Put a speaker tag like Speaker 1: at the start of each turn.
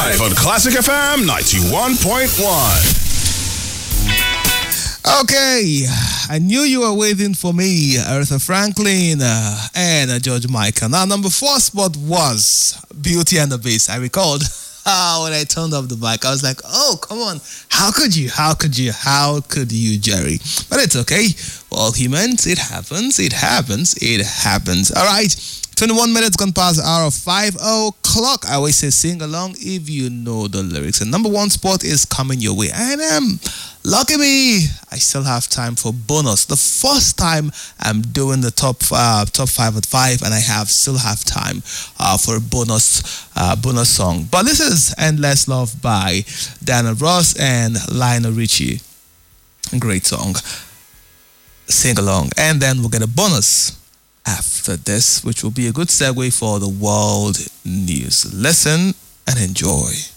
Speaker 1: live on Classic FM 91.1.
Speaker 2: Okay, I knew you were waiting for me, Aretha Franklin and George Michael. Now, number 4 spot was Beauty and the Beast. I recalled when I turned off the mic, I was like, oh, come on. How could you, Jerry? But it's okay. Well, he meant it happens. All right. 21 minutes gone past the hour of 5 o'clock. I always say sing along if you know the lyrics. And number 1 spot is coming your way. And lucky me, I still have time for bonus. The first time I'm doing the top 5 at 5, and I still have time for a bonus song. But this is Endless Love by Diana Ross and Lionel Richie. Great song. Sing along. And then we'll get a bonus after this, which will be a good segue for the world news. Listen and enjoy.